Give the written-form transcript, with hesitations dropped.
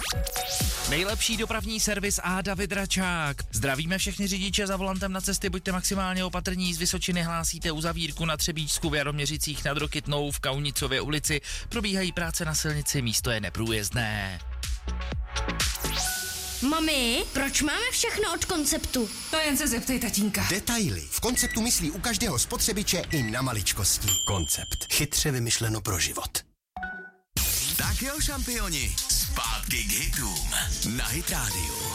Nejlepší dopravní servis a David Račák. Zdravíme všechny řidiče za volantem na cesty, buďte maximálně opatrní, z Vysočiny hlásíte uzavírku na Třebíčsku, v Jaroměřicích nad Rokytnou, v Kaunicově ulici. Probíhají práce na silnici, místo je neprůjezdné. Mami, proč máme všechno od Konceptu? To jen se zeptej tatínka. Detaily. V Konceptu myslí u každého spotřebiče i na maličkosti. Koncept. Chytře vymyšleno pro život. Tak jo, šampioni, zpátky k hitům na Hit Radio.